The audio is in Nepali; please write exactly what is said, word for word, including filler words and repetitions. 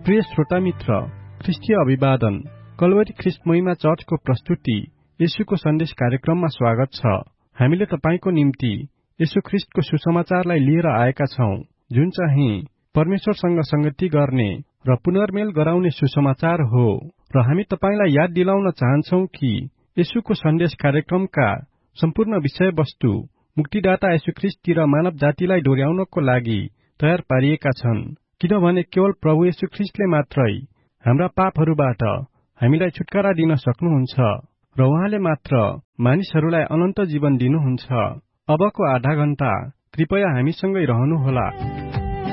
प्रिय श्रोता मित्र, ख्रिस्टीय अभिवादन। कल्वरी ख्रिस्ट महिमा चर्चको प्रस्तुति येशूको सन्देश कार्यक्रममा स्वागत छ। हामीले तपाईको निम्ति येशू ख्रिस्टको सुसमाचारलाई लिएर आएका छौं, जुन चाहिँ परमेश्वरसँग संगति गर्ने र पुनर्मेल गराउने सुसमाचार हो। र हामी तपाईलाई याद दिलाउन चाहन्छौं कि येशूको सन्देश कार्यक्रमका सम्पूर्ण विषयवस्तु मुक्तिदाता येशू ख्रिस्टतिर मानव जातिलाई डोर्याउनको लागि तयार पारिएका छन्, किनभने केवल प्रभु येशू ख्रिस्टले मात्रै हाम्रा पापहरूबाट हामीलाई छुटकारा दिन सक्नुहुन्छ र उहाँले मात्र मानिसहरूलाई अनन्त जीवन दिनुहुन्छ। अबको आधा घण्टा कृपया हामीसँगै रहनुहोला।